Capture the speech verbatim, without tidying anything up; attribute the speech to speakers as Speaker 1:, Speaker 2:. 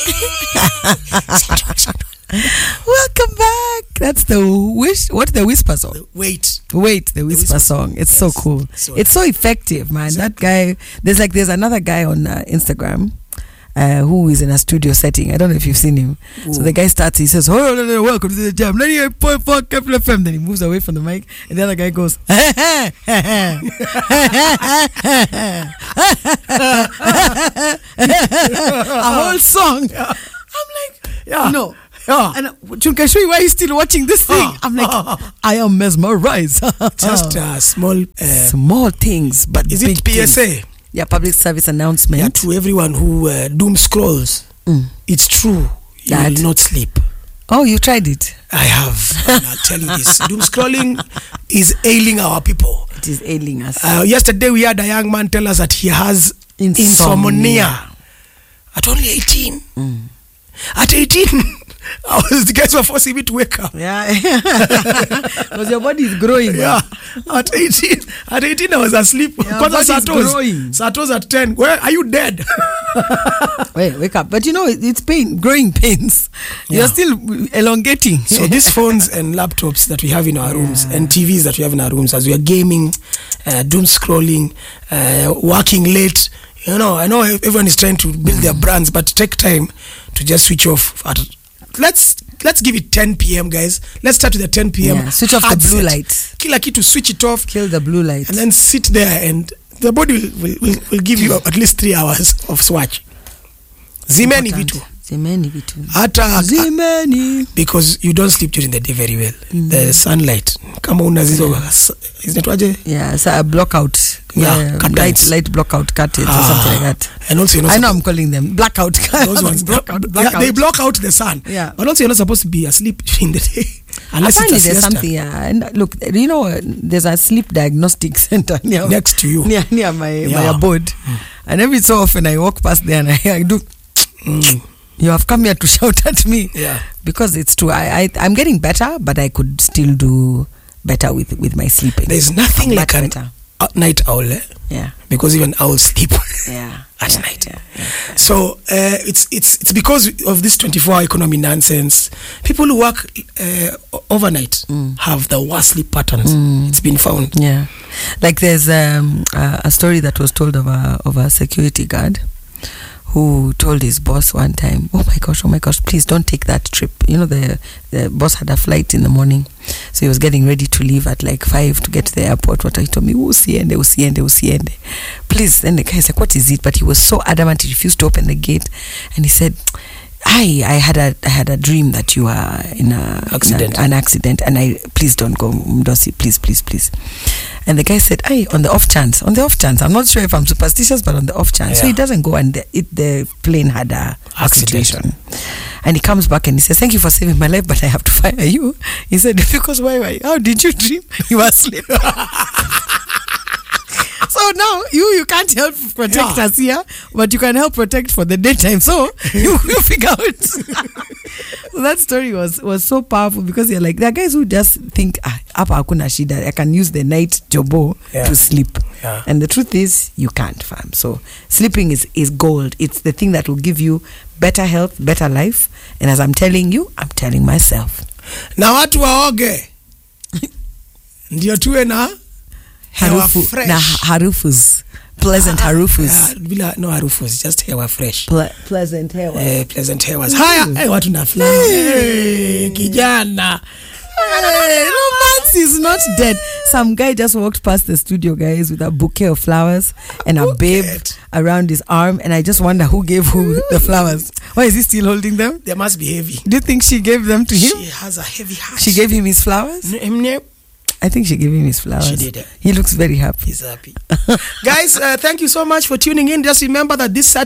Speaker 1: Welcome back. That's the wish. What's the whisper song?
Speaker 2: The wait,
Speaker 1: wait, the whisper, the whisper song. It's yes. so cool. So it's so effective, man. Exactly. That guy. There's like there's another guy on uh, Instagram. Uh, who is in a studio setting. I don't know if you've seen him. Ooh. So the guy starts, he says, oh, no, no, no, welcome to the jam. ninety-eight point four Capital F M. Then he moves away from the mic, and the other guy goes, a whole song. Yeah. I'm like, yeah. no. Yeah. And Chunkashui, why are you still watching this thing? Uh, I'm like, uh, I am mesmerized.
Speaker 2: Just uh, small, uh,
Speaker 1: small things, but
Speaker 2: is
Speaker 1: big
Speaker 2: it P S A?
Speaker 1: Things. Yeah, public service announcement.
Speaker 2: Yeah, to everyone who uh, doom scrolls, mm. it's true. You that. will not sleep.
Speaker 1: Oh, you tried it?
Speaker 2: I have. And I'll tell you this. Doom scrolling is ailing our people.
Speaker 1: It is ailing us.
Speaker 2: Uh, yesterday we had a young man tell us that he has insomnia. insomnia. At only eighteen. Mm. At eighteen, I was, the guys were forcing me to wake up.
Speaker 1: Yeah. Because your body is growing.
Speaker 2: Yeah. Man. At eighteen, at eighteen I was asleep. Because
Speaker 1: yeah, growing.
Speaker 2: Satos at ten. Where are you dead?
Speaker 1: Wait, wake up. But you know, it's pain, growing pains. Yeah. You're still elongating.
Speaker 2: So these phones and laptops that we have in our yeah. rooms and T Vs that we have in our rooms, as we are gaming, uh, doom scrolling, uh, working late, you know, I know everyone is trying to build their brands, but take time to just switch off. At, let's let's give it ten p.m. guys. Let's start with the ten p.m.
Speaker 1: Yeah, switch off the blue light.
Speaker 2: Kila kitu, switch it off.
Speaker 1: Kill the blue light.
Speaker 2: And then sit there, and the body will, will, will, will give you at least three hours of swatch. Zimeni vitu.
Speaker 1: Zimeni vitu.
Speaker 2: Hata
Speaker 1: Zimeni.
Speaker 2: Because you don't sleep during the day very well. Mm. The sunlight. Kama unazizo isnetwaje?
Speaker 1: Yeah, so a blockout.
Speaker 2: Yeah,
Speaker 1: uh, light light blockout curtains ah, or something like that.
Speaker 2: And also, you're not
Speaker 1: I know I'm calling them blackout.
Speaker 2: Those ones blackout, blackout. Yeah, they block out the sun.
Speaker 1: Yeah,
Speaker 2: but also you're not supposed to be asleep during the day unless
Speaker 1: apparently
Speaker 2: it's a
Speaker 1: there's
Speaker 2: siesta.
Speaker 1: Something. Yeah, and look, you know, uh, there's a sleep diagnostic center near,
Speaker 2: next to you,
Speaker 1: near near my
Speaker 2: yeah.
Speaker 1: my abode, mm. and every so often I walk past there and I, I do. Mm. You have come here to shout at me,
Speaker 2: yeah,
Speaker 1: because it's true. I, I I'm getting better, but I could still do better with with my sleeping.
Speaker 2: There's nothing I'm like an uh, night owl, eh?
Speaker 1: Yeah,
Speaker 2: because even owls sleep.
Speaker 1: Yeah,
Speaker 2: at
Speaker 1: yeah,
Speaker 2: night.
Speaker 1: Yeah, yeah, yeah.
Speaker 2: So uh, it's it's it's because of this twenty-four hour economy nonsense. People who work uh, overnight mm. have the worst sleep patterns. Mm. It's been found.
Speaker 1: Yeah, like there's um, uh, a story that was told of a of a security guard who told his boss one time, oh my gosh, oh my gosh, please don't take that trip. You know, the, the boss had a flight in the morning, so he was getting ready to leave at like five to get to the airport. What he told me, usiende, usiende, usiende. Please. Then the guy said, what is it? But he was so adamant, he refused to open the gate. And he said, I I had a I had a dream that you are in a
Speaker 2: accident,
Speaker 1: in a, an accident, and I please don't go, don't see, please, please, please. And the guy said, "Hey, on the off chance, on the off chance, I'm not sure if I'm superstitious, but on the off chance." Yeah. So he doesn't go, and the, it, the plane had a accident. accident. And he comes back and he says, "Thank you for saving my life, but I have to fire you." He said, "Because why? Why? How did you dream? You were asleep." So now you you can't help protect yeah. us here, but you can help protect for the daytime. So you, you figure out. So that story was was so powerful, because you're like, there are guys who just think, ah, hapa hakuna shida, I can use the night jobo yeah. to sleep.
Speaker 2: Yeah.
Speaker 1: And the truth is, you can't, fam. So sleeping is is gold. It's the thing that will give you better health, better life. And as I'm telling you, I'm telling myself.
Speaker 2: Na watu waoge ndio tuwe na
Speaker 1: harufu na harufus, pleasant harufus.
Speaker 2: Ah, bila no harufus, just hewa fresh.
Speaker 1: Ple- pleasant hewa.
Speaker 2: Eh, pleasant hewa. Haya, hey, watu na flower. Hey, kijana.
Speaker 1: Hey, romance is not dead. Some guy just walked past the studio, guys, with a bouquet of flowers and a babe around his arm, and I just wonder who gave who the flowers. Why is he still holding them?
Speaker 2: They must be heavy.
Speaker 1: Do you think she gave them to him?
Speaker 2: She has a heavy heart.
Speaker 1: She gave him his flowers?
Speaker 2: No,
Speaker 1: I think she gave him his flowers.
Speaker 2: She did.
Speaker 1: He looks very happy.
Speaker 2: He's happy. Guys, uh, thank you so much for tuning in. Just remember that this Saturday